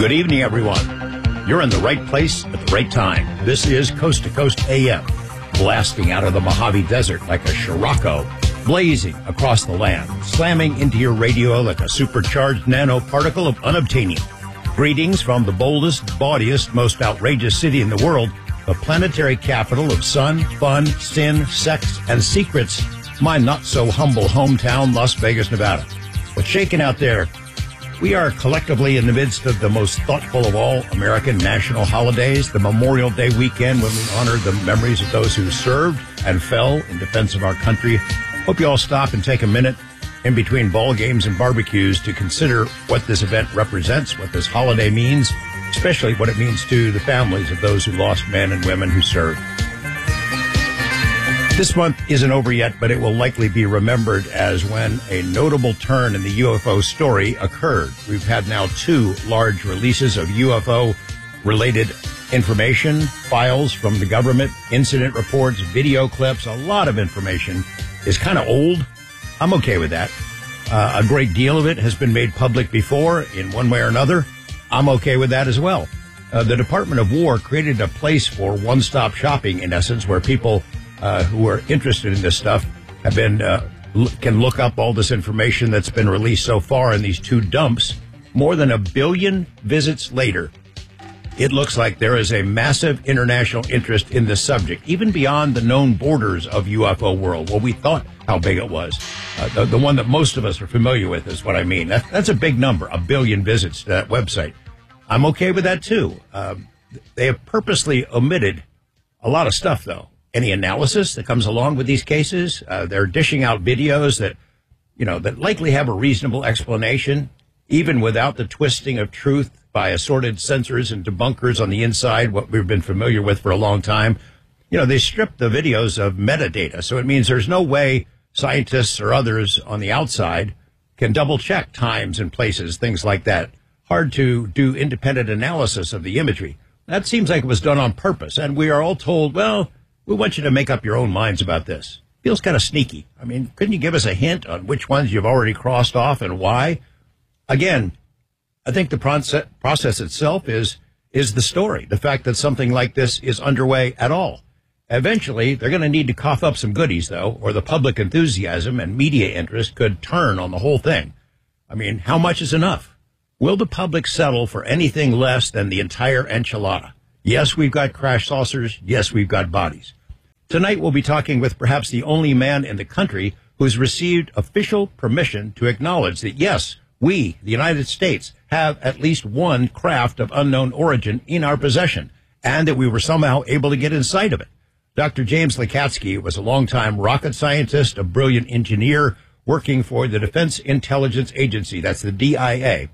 Good evening, everyone. You're in the right place at the right time. This is Coast to Coast AM, blasting out of the Mojave Desert like a Scirocco, blazing across the land, slamming into your radio like a supercharged nanoparticle of unobtainium. Greetings from the boldest, bawdiest, most outrageous city in the world, the planetary capital of sun, fun, sin, sex, and secrets, my not-so-humble hometown, Las Vegas, Nevada. What's shaking out there? We are collectively in the midst of the most thoughtful of all American national holidays, the Memorial Day weekend, when we honor the memories of those who served and fell in defense of our country. Hope you all stop and take a minute in between ball games and barbecues to consider what this event represents, what this holiday means, especially what it means to the families of those who lost men and women who served. This month isn't over yet, but it will likely be remembered as when a notable turn in the UFO story occurred. We've had now 2 large releases of UFO-related information, files from the government, incident reports, video clips. A lot of information is kind of old. I'm okay with that. A great deal of it has been made public before in one way or another. I'm okay with that as well. The Department of War created a place for one-stop shopping, in essence, where people who are interested in this stuff have been can look up all this information that's been released so far in these 2 dumps. More than 1 billion visits later, it looks like there is a massive international interest in this subject, even beyond the known borders of UFO world. Well, we thought how big it was. The one that most of us are familiar with is what I mean. That's a big number, 1 billion visits to that website. I'm okay with that, too. They have purposely omitted a lot of stuff, though. Any analysis that comes along with these cases. They're dishing out videos that, that likely have a reasonable explanation, even without the twisting of truth by assorted censors and debunkers on the inside, what we've been familiar with for a long time. They stripped the videos of metadata, so it means there's no way scientists or others on the outside can double-check times and places, things like that. Hard to do independent analysis of the imagery. That seems like it was done on purpose, and we are all told, well, we want you to make up your own minds about this. Feels kind of sneaky. I mean, couldn't you give us a hint on which ones you've already crossed off and why? Again, I think the process itself is the story, the fact that something like this is underway at all. Eventually, they're going to need to cough up some goodies, though, or the public enthusiasm and media interest could turn on the whole thing. I mean, how much is enough? Will the public settle for anything less than the entire enchilada? Yes, we've got crash saucers. Yes, we've got bodies. Tonight, we'll be talking with perhaps the only man in the country who's received official permission to acknowledge that, yes, we, the United States, have at least one craft of unknown origin in our possession, and that we were somehow able to get inside of it. Dr. James Lacatski was a longtime rocket scientist, a brilliant engineer working for the Defense Intelligence Agency, that's the DIA,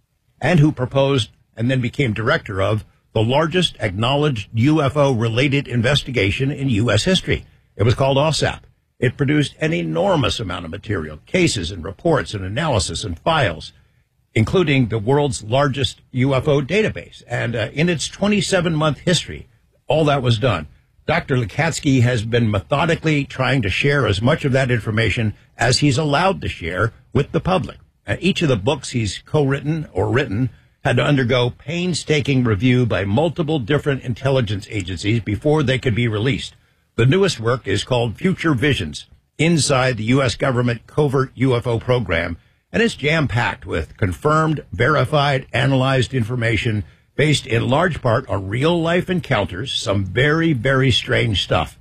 and who proposed and then became director of the largest acknowledged UFO-related investigation in U.S. history. It was called OSAP. It produced an enormous amount of material, cases and reports and analysis and files, including the world's largest UFO database. And in its 27-month history, all that was done. Dr. Lacatski has been methodically trying to share as much of that information as he's allowed to share with the public. Each of the books he's co-written or written had to undergo painstaking review by multiple different intelligence agencies before they could be released. The newest work is called Future Visions, Inside the U.S. Government Covert UFO Program, and it's jam-packed with confirmed, verified, analyzed information based in large part on real-life encounters, some very, very strange stuff.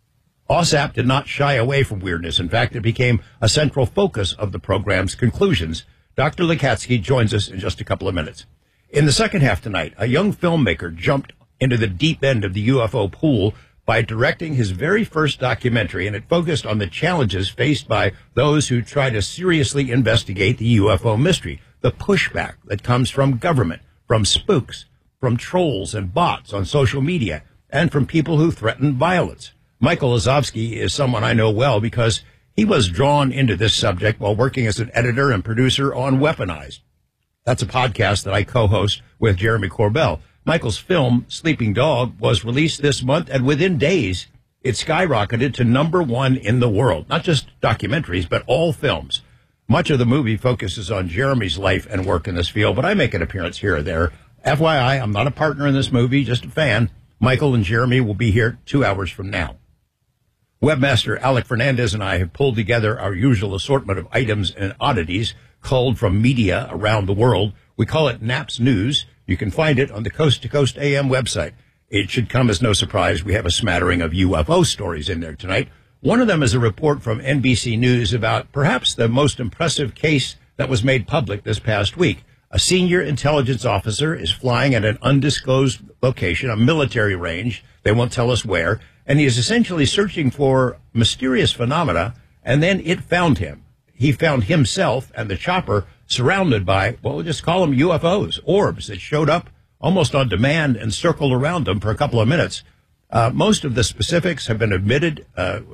OSAP did not shy away from weirdness. In fact, it became a central focus of the program's conclusions. Dr. Lacatski joins us in just a couple of minutes. In the second half tonight, a young filmmaker jumped into the deep end of the UFO pool by directing his very first documentary, and it focused on the challenges faced by those who try to seriously investigate the UFO mystery, the pushback that comes from government, from spooks, from trolls and bots on social media, and from people who threaten violence. Michael Lazovsky is someone I know well because he was drawn into this subject while working as an editor and producer on Weaponized. That's a podcast that I co-host with Jeremy Corbell. Michael's film, Sleeping Dog, was released this month, and within days, it skyrocketed to #1 in the world. Not just documentaries, but all films. Much of the movie focuses on Jeremy's life and work in this field, but I make an appearance here or there. FYI, I'm not a partner in this movie, just a fan. Michael and Jeremy will be here 2 hours from now. Webmaster Alec Fernandez and I have pulled together our usual assortment of items and oddities culled from media around the world. We call it Naps News. You can find it on the Coast to Coast AM website. It should come as no surprise. We have a smattering of UFO stories in there tonight. One of them is a report from NBC News about perhaps the most impressive case that was made public this past week. A senior intelligence officer is flying at an undisclosed location, a military range. They won't tell us where. And he is essentially searching for mysterious phenomena, and then it found him. He found himself and the chopper surrounded by, well, we'll just call them UFOs, orbs that showed up almost on demand and circled around him for a couple of minutes. Most of the specifics have been admitted,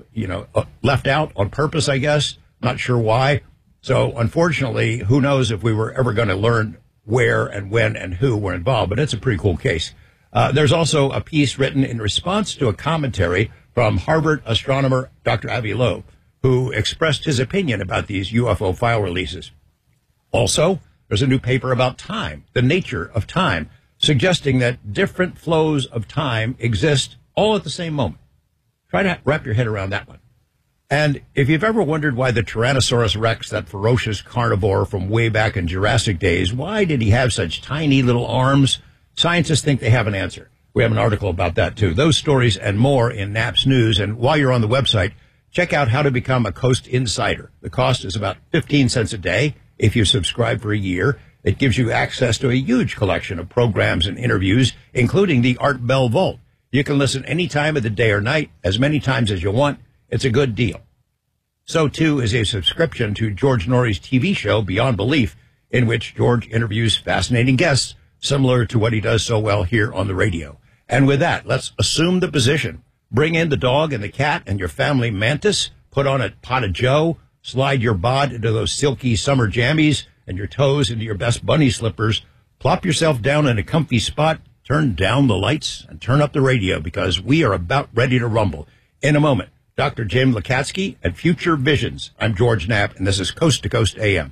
left out on purpose, I guess. Not sure why. So, unfortunately, who knows if we were ever going to learn where and when and who were involved. But it's a pretty cool case. There's also a piece written in response to a commentary from Harvard astronomer Dr. Avi Loeb, who expressed his opinion about these UFO file releases. Also, there's a new paper about time, the nature of time, suggesting that different flows of time exist all at the same moment. Try to wrap your head around that one. And if you've ever wondered why the Tyrannosaurus Rex, that ferocious carnivore from way back in Jurassic days, why did he have such tiny little arms? Scientists think they have an answer. We have an article about that, too. Those stories and more in Naps News. And while you're on the website, check out how to become a Coast Insider. The cost is about 15 cents a day if you subscribe for a year. It gives you access to a huge collection of programs and interviews, including the Art Bell Vault. You can listen any time of the day or night, as many times as you want. It's a good deal. So, too, is a subscription to George Norrie's TV show, Beyond Belief, in which George interviews fascinating guests, similar to what he does so well here on the radio. And with that, let's assume the position. Bring in the dog and the cat and your family mantis, put on a pot of joe, slide your bod into those silky summer jammies and your toes into your best bunny slippers, plop yourself down in a comfy spot, turn down the lights, and turn up the radio, because we are about ready to rumble. In a moment, Dr. Jim Lakatsky and Future Visions. I'm George Knapp, and this is Coast to Coast AM.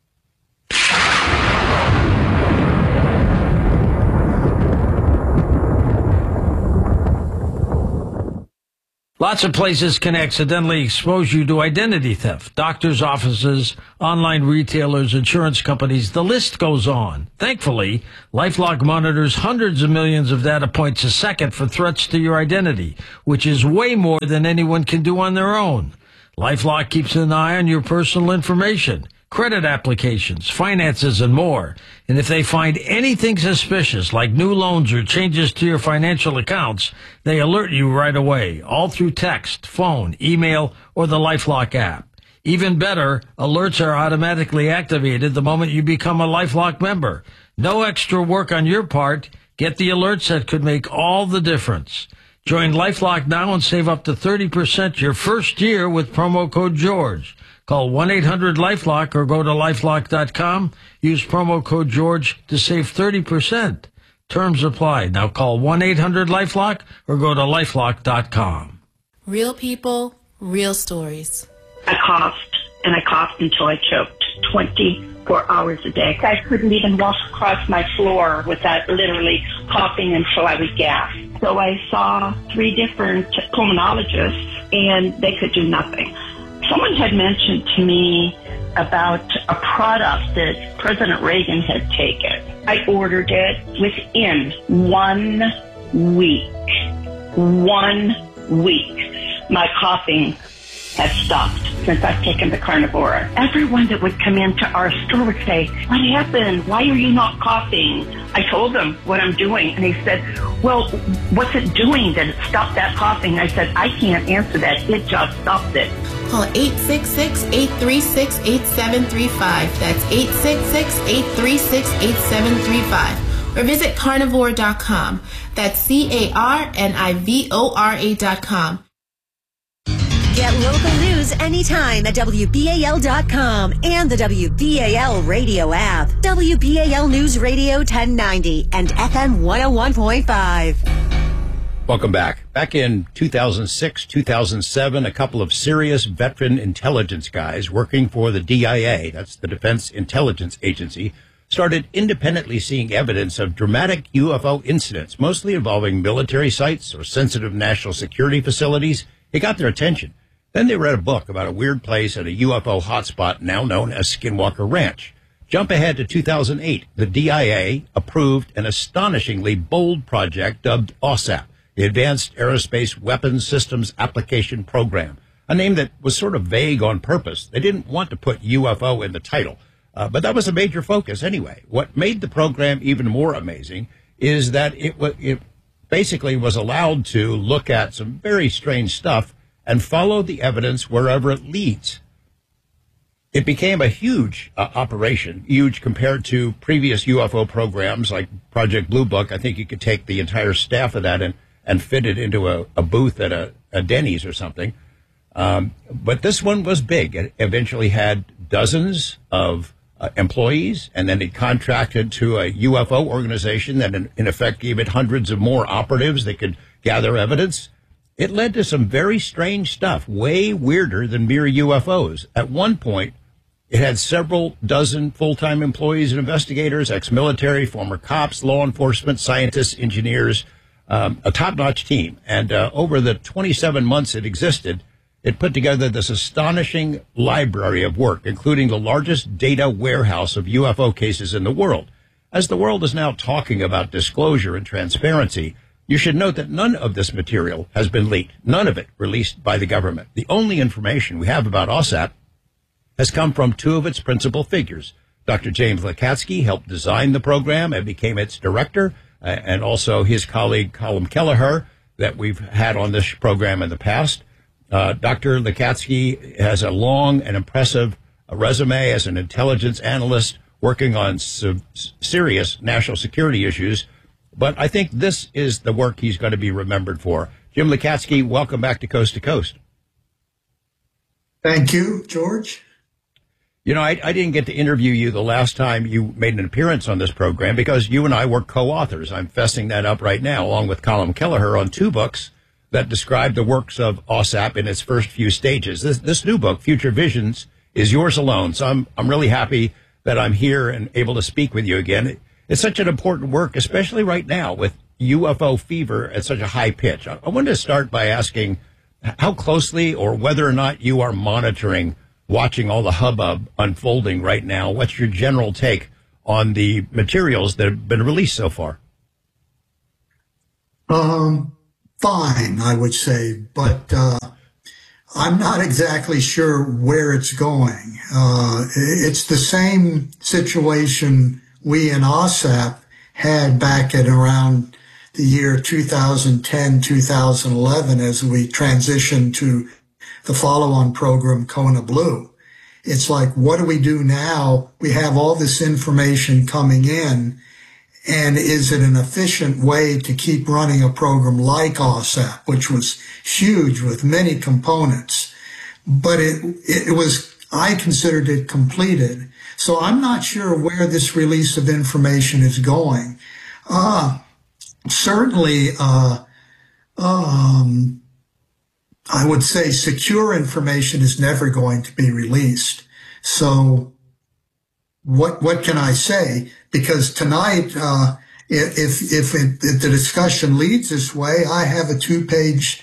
Lots of places can accidentally expose you to identity theft. Doctors' offices, online retailers, insurance companies, the list goes on. Thankfully, LifeLock monitors hundreds of millions of data points a second for threats to your identity, which is way more than anyone can do on their own. LifeLock keeps an eye on your personal information, credit applications, finances, and more. And if they find anything suspicious, like new loans or changes to your financial accounts, they alert you right away, all through text, phone, email, or the LifeLock app. Even better, alerts are automatically activated the moment you become a LifeLock member. No extra work on your part. Get the alerts that could make all the difference. Join LifeLock now and save up to 30% your first year with promo code George. Call 1-800-LifeLock or go to LifeLock.com. Use promo code George to save 30%. Terms apply. Now call 1-800-LifeLock or go to LifeLock.com. Real people, real stories. I coughed until I choked 24 hours a day. I couldn't even walk across my floor without literally coughing until I would gasp. So I saw 3 different pulmonologists, and they could do nothing. Someone had mentioned to me about a product that President Reagan had taken. I ordered it within 1 week. 1 week. My coughing had stopped since I've taken the Carnivora. Everyone that would come into our store would say, "What happened? Why are you not coughing?" I told them what I'm doing, and they said, "Well, what's it doing that it stopped that coughing?" I said, "I can't answer that. It just stopped it." Call 866-836-8735. That's 866-836-8735. Or visit carnivore.com. That's carnivora.com. Get local news anytime at WBAL.com and the WBAL radio app. WBAL News Radio 1090 and FM 101.5. Welcome back. Back in 2006, 2007, a couple of serious veteran intelligence guys working for the DIA, that's the Defense Intelligence Agency, started independently seeing evidence of dramatic UFO incidents, mostly involving military sites or sensitive national security facilities. It got their attention. Then they read a book about a weird place at a UFO hotspot now known as Skinwalker Ranch. Jump ahead to 2008. The DIA approved an astonishingly bold project dubbed OSAP, the Advanced Aerospace Weapons Systems Application Program, a name that was sort of vague on purpose. They didn't want to put UFO in the title, but that was a major focus anyway. What made the program even more amazing is that it basically was allowed to look at some very strange stuff and follow the evidence wherever it leads. It became a huge operation, huge compared to previous UFO programs like Project Blue Book. I think you could take the entire staff of that and fit it into a booth at a Denny's or something. But this one was big. It eventually had dozens of employees, and then it contracted to a UFO organization that in effect gave it hundreds of more operatives that could gather evidence. It led to some very strange stuff, way weirder than mere UFOs. At one point, it had several dozen full-time employees and investigators, ex-military, former cops, law enforcement, scientists, engineers, a top-notch team. And over the 27 months it existed, it put together this astonishing library of work, including the largest data warehouse of UFO cases in the world. As the world is now talking about disclosure and transparency, you should note that none of this material has been leaked, none of it released by the government. The only information we have about OSAP has come from two of its principal figures. Dr. James Lacatski helped design the program and became its director, and also his colleague Colin Kelleher that we've had on this program in the past. Dr. Lacatski has a long and impressive resume as an intelligence analyst working on serious national security issues, but I think this is the work he's going to be remembered for. Jim Lacatski, welcome back to Coast to Coast. Thank you, George. You know, I didn't get to interview you the last time you made an appearance on this program because you and I were co-authors. I'm fessing that up right now, along with Colin Kelleher, on two books that describe the works of OSAP in its first few stages. This new book, Future Visions, is yours alone. So I'm really happy that I'm here and able to speak with you again. It's such an important work, especially right now with UFO fever at such a high pitch. I wanted to start by asking how closely or whether or not you are monitoring, watching all the hubbub unfolding right now. What's your general take on the materials that have been released so far? Fine, I would say, but I'm not exactly sure where it's going. It's the same situation we in OSAP had back at around the year 2010, 2011, as we transitioned to the follow-on program, Kona Blue. It's like, what do we do now? We have all this information coming in, and is it an efficient way to keep running a program like OSAP, which was huge with many components? But it was, I considered it completed. So I'm not sure where this release of information is going. Certainly, I would say secure information is never going to be released. So what can I say? Because tonight, if the discussion leads this way, I have a 2-page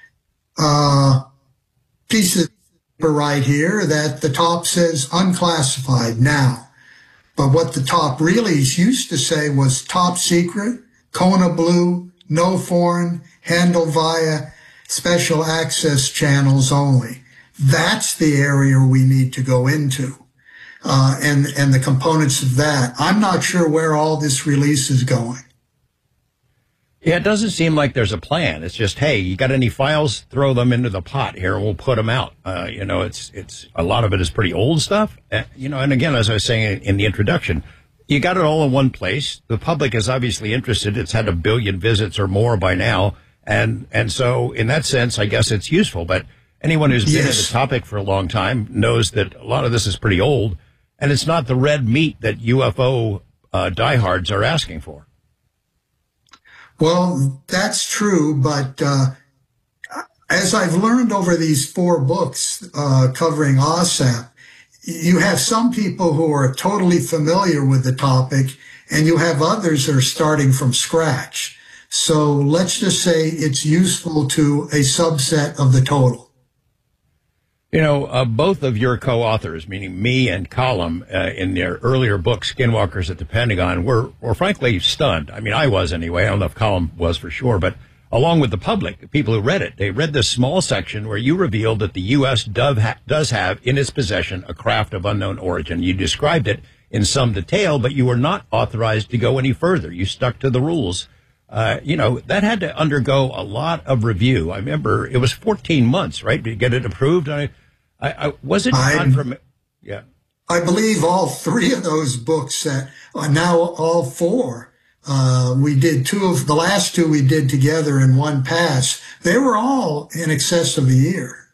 piece of paper right here that the top says unclassified now. But what the top really used to say was top secret, Kona Blue, no foreign, handled via special access channels only. That's the area we need to go into, and the components of that. I'm not sure where all this release is going. Yeah, it doesn't seem like there's a plan. It's just, hey, you got any files? Throw them into the pot here, and we'll put them out. It's a lot of it is pretty old stuff. And again, as I was saying in the introduction, you got it all in one place. The public is obviously interested. It's had 1 billion visits or more by now. And so in that sense, I guess it's useful. But anyone who's been in the topic for a long time knows that a lot of this is pretty old, and it's not the red meat that UFO diehards are asking for. Well, that's true, but as I've learned over these 4 books covering OSAP, you have some people who are totally familiar with the topic, and you have others that are starting from scratch. So let's just say it's useful to a subset of the total. You know, both of your co-authors, meaning me and Colum, in their earlier book, Skinwalkers at the Pentagon, were frankly stunned. I mean, I was anyway. I don't know if Colum was for sure, but along with the public, the people who read it, they read this small section where you revealed that the U.S. does have in its possession a craft of unknown origin. You described it in some detail, but you were not authorized to go any further. You stuck to the rules. You know, that had to undergo a lot of review. I remember it was 14 months, right, to get it approved. Was it yeah. I believe all three of those books that are now all four. We did the last two we did together in one pass. They were all in excess of a year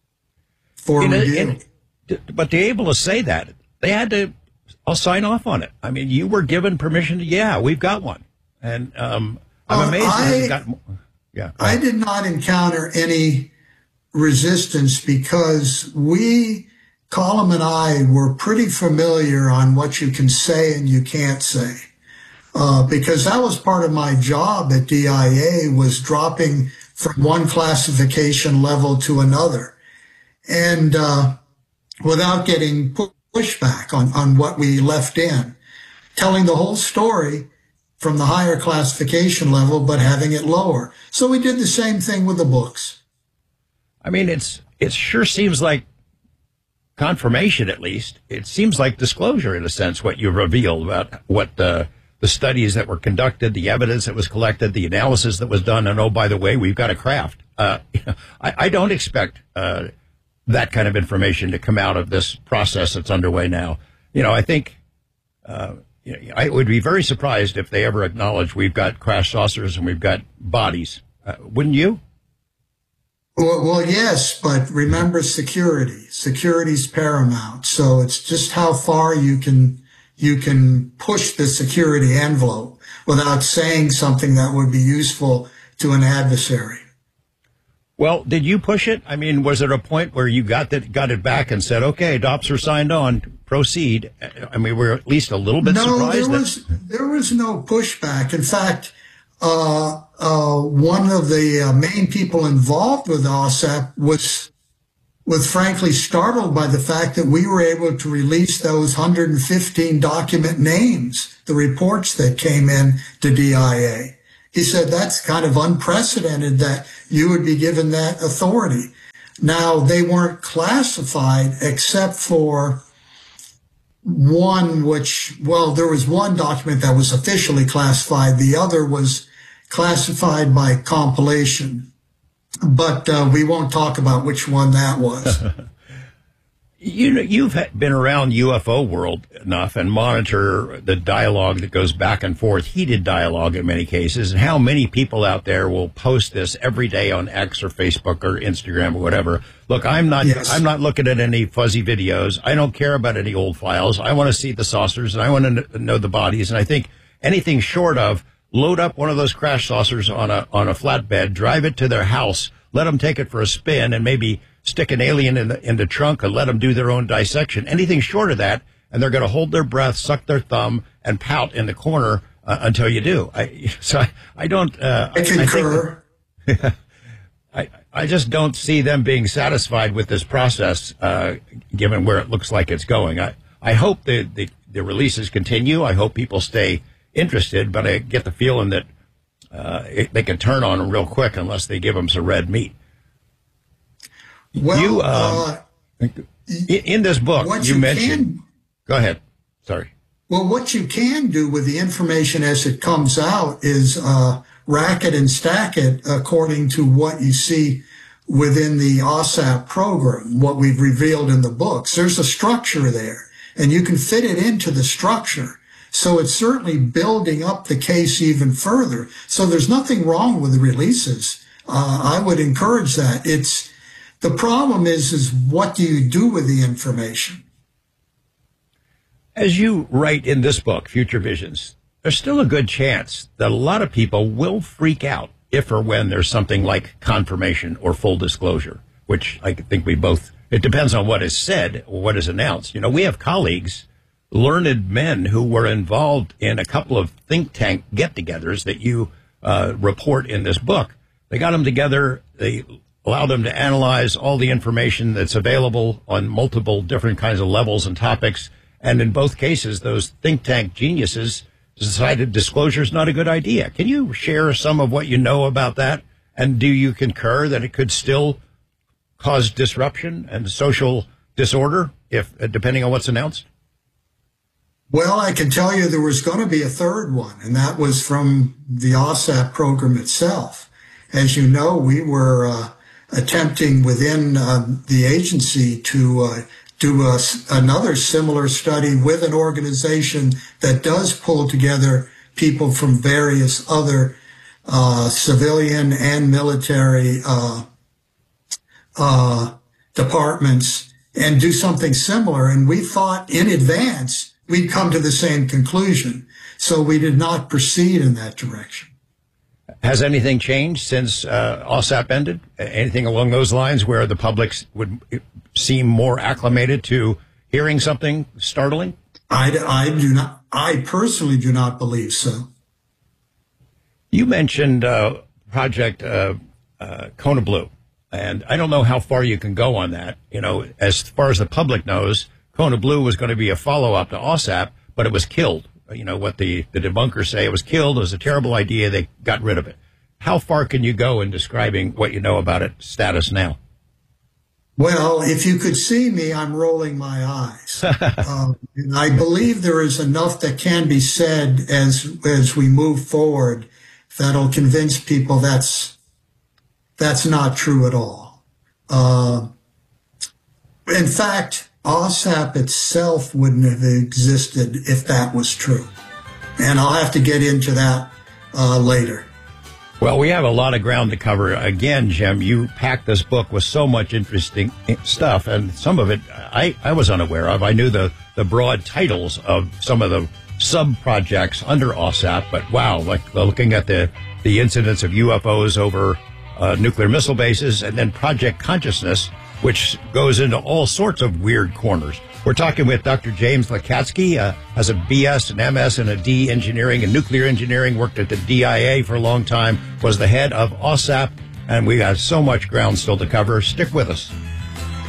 for review. But to be able to say that, they had to all sign off on it. I mean, you were given permission to, we've got one. And I'm amazed that you got more. Yeah. I did not encounter any resistance because Colum and I were pretty familiar on what you can say and you can't say. Because that was part of my job at DIA, was dropping from one classification level to another. And without getting pushback on what we left in, telling the whole story from the higher classification level, but having it lower. So we did the same thing with the books. I mean, it sure seems like confirmation, at least. It seems like disclosure, in a sense, what you revealed about what the studies that were conducted, the evidence that was collected, the analysis that was done, and, oh, by the way, we've got a craft. I don't expect that kind of information to come out of this process that's underway now. You know, I think I would be very surprised if they ever acknowledge we've got crash saucers and we've got bodies. Wouldn't you? Well, yes, but remember security. Security's paramount. So it's just how far you can push the security envelope without saying something that would be useful to an adversary. Well, did you push it? I mean, was there a point where you got it back and said, okay, DOPS are signed on, proceed? I mean, we're at least a little bit surprised. There was no pushback. In fact, one of the main people involved with OSAP was frankly startled by the fact that we were able to release those 115 document names, the reports that came in to DIA. He said that's kind of unprecedented that you would be given that authority. Now, they weren't classified except for one, there was one document that was officially classified. The other was classified by compilation. But we won't talk about which one that was. You know, you've been around UFO world enough and monitor the dialogue that goes back and forth, heated dialogue in many cases, and how many people out there will post this every day on X or Facebook or Instagram or whatever. Look, I'm not looking at any fuzzy videos. I don't care about any old files. I want to see the saucers and I want to know the bodies. And I think anything short of load up one of those crash saucers on a flatbed, drive it to their house, let them take it for a spin, and maybe stick an alien in the trunk and let them do their own dissection. Anything short of that, and they're going to hold their breath, suck their thumb, and pout in the corner until you do. I don't. I concur. I just don't see them being satisfied with this process, given where it looks like it's going. I hope the releases continue. I hope people stay interested, but I get the feeling that they can turn on them real quick unless they give them some red meat. Well, in this book, you mentioned. Go ahead. Sorry. Well, what you can do with the information as it comes out is rack it and stack it according to what you see within the OSAP program, what we've revealed in the books. There's a structure there, and you can fit it into the structure. So it's certainly building up the case even further. So there's nothing wrong with the releases. I would encourage that. The problem is what do you do with the information? As you write in this book, Future Visions, there's still a good chance that a lot of people will freak out if or when there's something like confirmation or full disclosure, which I think we both It depends on what is said or what is announced. You know, we have colleagues, learned men who were involved in a couple of think tank get-togethers that you report in this book. They got them together. They allowed them to analyze all the information that's available on multiple different kinds of levels and topics. And in both cases, those think tank geniuses decided disclosure is not a good idea. Can you share some of what you know about that? And do you concur that it could still cause disruption and social disorder, if depending on what's announced? Well, I can tell you there was going to be a third one, and that was from the OSAP program itself. As you know, we were attempting within the agency to do another similar study with an organization that does pull together people from various other civilian and military departments and do something similar. And we thought in advance we'd come to the same conclusion. So we did not proceed in that direction. Has anything changed since OSAP ended? Anything along those lines where the public would seem more acclimated to hearing something startling? I do not. I personally do not believe so. You mentioned Project Kona Blue, and I don't know how far you can go on that. You know, as far as the public knows, Kona Blue was going to be a follow-up to OSAP, but it was killed. You know, what the debunkers say, it was killed. It was a terrible idea. They got rid of it. How far can you go in describing what you know about its status now? Well, if you could see me, I'm rolling my eyes. And I believe there is enough that can be said as we move forward that'll convince people that's not true at all. In fact, OSAP itself wouldn't have existed if that was true. And I'll have to get into that later. Well, we have a lot of ground to cover. Again, Jim, you packed this book with so much interesting stuff, and some of it I was unaware of. I knew the broad titles of some of the sub-projects under OSAP, but wow, like looking at the incidents of UFOs over nuclear missile bases, and then Project Consciousness, which goes into all sorts of weird corners. We're talking with Dr. James Lacatski, has a BS, an MS, and a D engineering and nuclear engineering, worked at the DIA for a long time, was the head of OSAP, and we got so much ground still to cover. Stick with us.